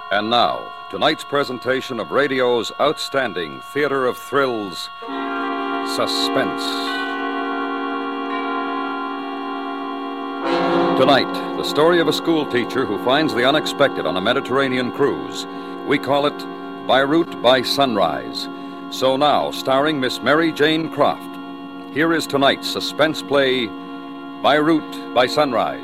And now, tonight's presentation of radio's outstanding theater of thrills, Suspense. Tonight, the story of a schoolteacher who finds the unexpected on a Mediterranean cruise. We call it Beirut by Sunrise. So now, starring Miss Mary Jane Croft, here is tonight's suspense play, Beirut by Sunrise.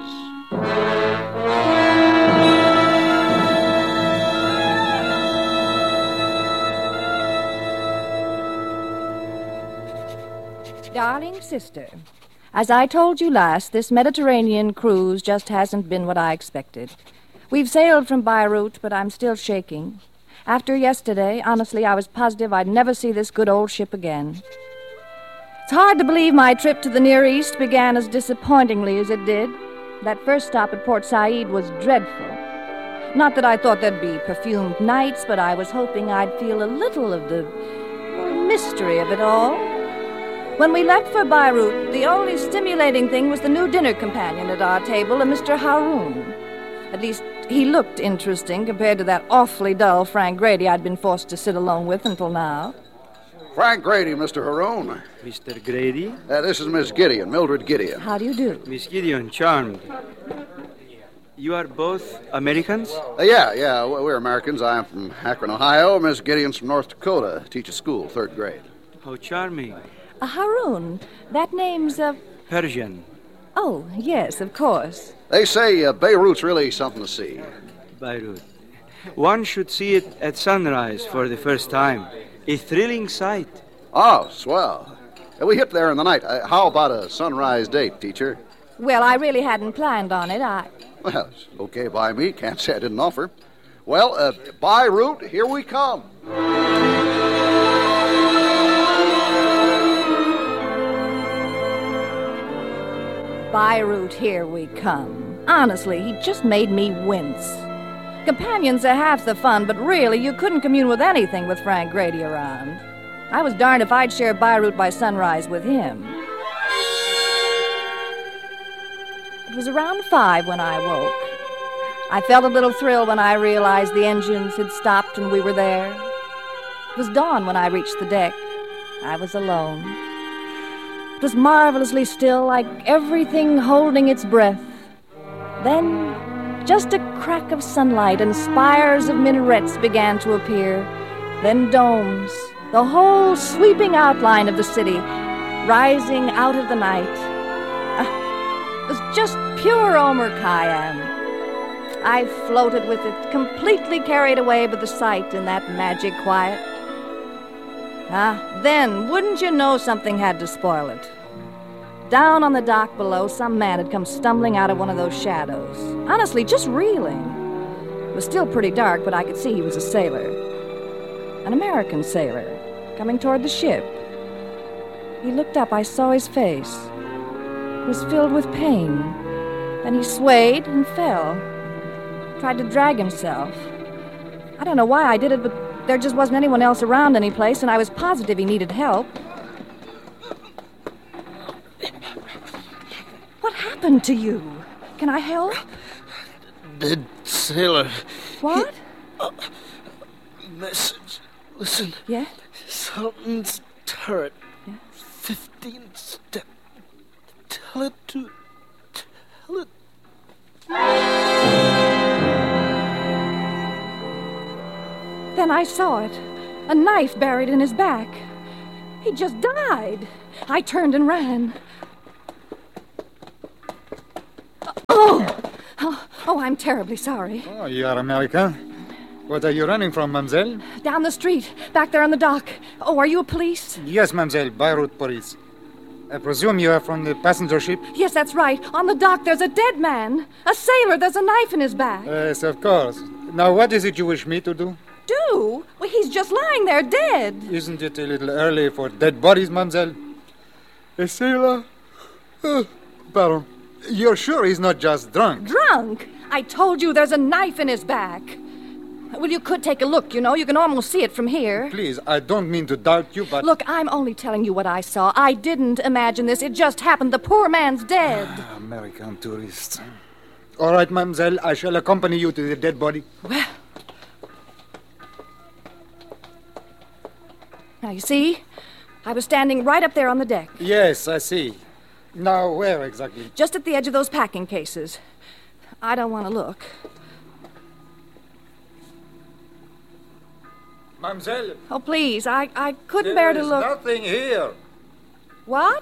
Darling sister, as I told you last, this Mediterranean cruise just hasn't been what I expected. We've sailed from Beirut, but I'm still shaking. After yesterday, honestly, I was positive I'd never see this good old ship again. It's hard to believe my trip to the Near East began as disappointingly as it did. That first stop at Port Said was dreadful. Not that I thought there'd be perfumed nights, but I was hoping I'd feel a little of the mystery of it all. When we left for Beirut, the only stimulating thing was the new dinner companion at our table, a Mr. Haroun. At least, he looked interesting compared to that awfully dull Frank Grady I'd been forced to sit alone with until now. Frank Grady, Mr. Haroun. Mr. Grady? This is Miss Gideon, Mildred Gideon. How do you do? Miss Gideon, charmed. You are both Americans? Yeah, we're Americans. I'm from Akron, Ohio. Miss Gideon's from North Dakota. Teaches school, 3rd grade. How charming. Haroun, that name's Persian. Oh, yes, of course. They say Beirut's really something to see. Beirut. One should see it at sunrise for the first time. A thrilling sight. Oh, swell. We hit there in the night. How about a sunrise date, teacher? Well, I really hadn't planned on it. Well, it's okay by me. Can't say I didn't offer. Well, Beirut, here we come. Beirut, here we come. Honestly, he just made me wince. Companions are half the fun, but really, you couldn't commune with anything with Frank Grady around. I was darned if I'd share Beirut by sunrise with him. It was around 5 when I woke. I felt a little thrill when I realized the engines had stopped and we were there. It was dawn when I reached the deck. I was alone. It was marvelously still, like everything holding its breath. Then, just a crack of sunlight and spires of minarets began to appear. Then domes, the whole sweeping outline of the city, rising out of the night. It was just pure Omer Khayyam. I floated with it, completely carried away by the sight in that magic quiet. Then, wouldn't you know, something had to spoil it. Down on the dock below, some man had come stumbling out of one of those shadows. Honestly, just reeling. It was still pretty dark, but I could see he was a sailor. An American sailor, coming toward the ship. He looked up. I saw his face. It was filled with pain. Then he swayed and fell. Tried to drag himself. I don't know why I did it, but there just wasn't anyone else around any place, and I was positive he needed help. What happened to you? Can I help? Dead sailor. What? Message. Listen. Yeah? Sultan's turret. Yeah? 15th step. Tell it. Then I saw it. A knife buried in his back. He just died. I turned and ran. Oh, I'm terribly sorry. Oh, you are American? What are you running from, mademoiselle? Down the street, back there on the dock. Oh, are you a police? Yes, mademoiselle, Beirut police. I presume you are from the passenger ship? Yes, that's right. On the dock, there's a dead man. A sailor. There's a knife in his back. Yes, of course. Now, what is it you wish me to do? Do? Well, he's just lying there dead. Isn't it a little early for dead bodies, mademoiselle? A sailor? Pardon. You're sure he's not just drunk? Drunk? I told you there's a knife in his back. Well, you could take a look, you know. You can almost see it from here. Please, I don't mean to doubt you, but... Look, I'm only telling you what I saw. I didn't imagine this. It just happened. The poor man's dead. American tourists. All right, mademoiselle, I shall accompany you to the dead body. Now, you see, I was standing right up there on the deck, Yes, I see. Now, where exactly? just at the edge of those packing cases. I don't want to look. Mademoiselle, Oh, please, I couldn't bear to look. nothing here. What?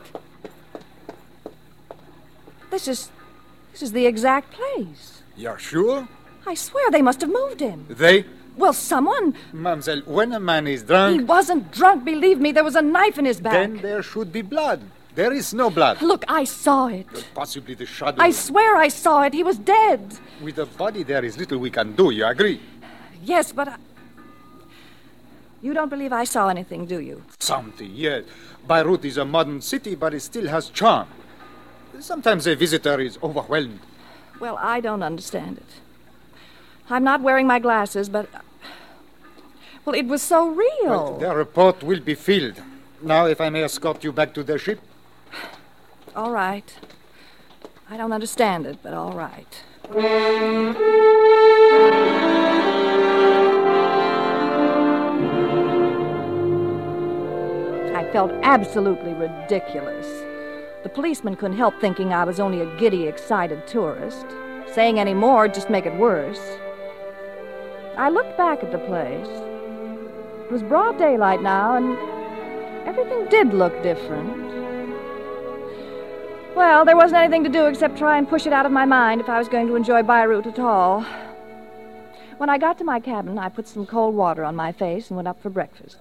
This is the exact place. You're sure? I swear they must have moved him. They? Well, someone. Mademoiselle, when a man is He drunk, wasn't drunk, believe me. There was a knife in his back. then there should be blood. There is no blood. Look, I saw it. Possibly the shadow. I swear I saw it. He was dead. With the body, there is little we can do. You agree? Yes, but you don't believe I saw anything, do you? Something, yes. Beirut is a modern city, but it still has charm. Sometimes a visitor is overwhelmed. Well, I don't understand it. I'm not wearing my glasses, but... Well, it was so real. Well, the report will be filled. Now, if I may escort you back to the ship. All right. I don't understand it, but all right. I felt absolutely ridiculous. The policeman couldn't help thinking I was only a giddy, excited tourist. Saying any more would just make it worse. I looked back at the place. It was broad daylight now, and everything did look different. Well, there wasn't anything to do except try and push it out of my mind if I was going to enjoy Beirut at all. When I got to my cabin, I put some cold water on my face and went up for breakfast.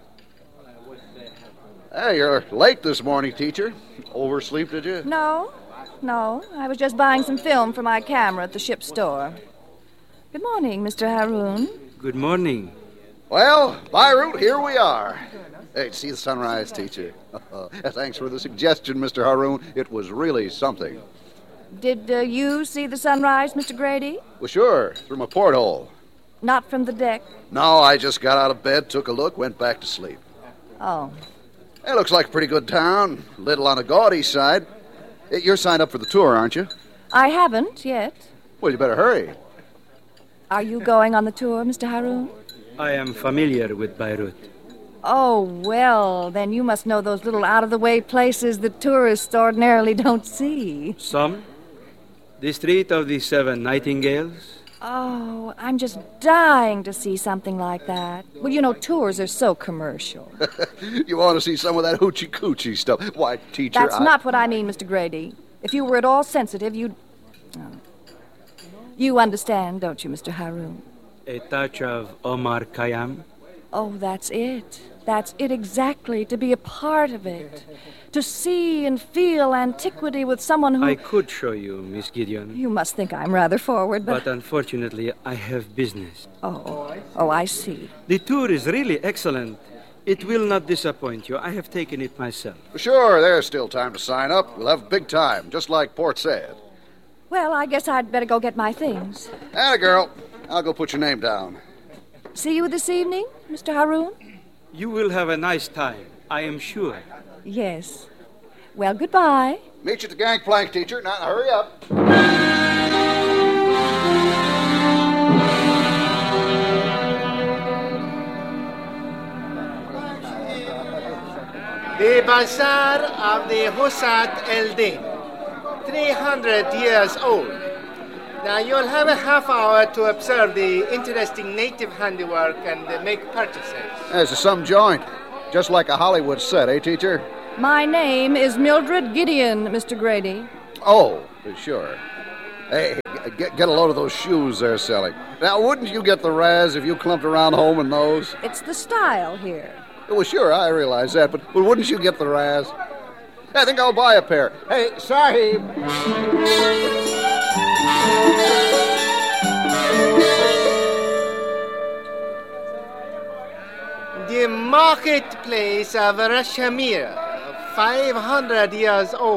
Hey, you're late this morning, teacher. Oversleep, did you? No. I was just buying some film for my camera at the ship's store. Good morning, Mr. Haroun. Good morning. Well, Beirut, here we are. Hey, see the sunrise, teacher? Thanks for the suggestion, Mr. Haroun. It was really something. Did you see the sunrise, Mr. Grady? Well, sure, through my porthole. Not from the deck? No, I just got out of bed, took a look, went back to sleep. Oh. It looks like a pretty good town. A little on the gaudy side. You're signed up for the tour, aren't you? I haven't yet. Well, you better hurry. Are you going on the tour, Mr. Haroun? I am familiar with Beirut. Oh, well, then you must know those little out-of-the-way places that tourists ordinarily don't see. Some? The Street of the Seven Nightingales? Oh, I'm just dying to see something like that. Well, you know, tours are so commercial. You want to see some of that hoochie-coochie stuff? Why, teacher, That's not what I mean, Mr. Grady. If you were at all sensitive, you'd... Oh. You understand, don't you, Mr. Haroun? A touch of Omar Khayyam? Oh, that's it. That's it exactly, to be a part of it. To see and feel antiquity with someone who... I could show you, Miss Gideon. You must think I'm rather forward, But unfortunately, I have business. Oh, I see. The tour is really excellent. It will not disappoint you. I have taken it myself. Sure, there's still time to sign up. We'll have a big time, just like Port said. Well, I guess I'd better go get my things. Atta girl. I'll go put your name down. See you this evening, Mr. Haroun? You will have a nice time, I am sure. Yes. Well, goodbye. Meet you at the gangplank, teacher. Now, hurry up. The Bazaar of the Husat el-Din, 300 years old. Now, you'll have a half hour to observe the interesting native handiwork and make purchases. This is some joint. Just like a Hollywood set, eh, teacher? My name is Mildred Gideon, Mr. Grady. Oh, sure. Hey, get a load of those shoes they're selling. Now, wouldn't you get the razz if you clumped around home in those? It's the style here. Well, sure, I realize that, but wouldn't you get the razz? I think I'll buy a pair. Hey, Sahib! The marketplace of Rashamir, 500 years old.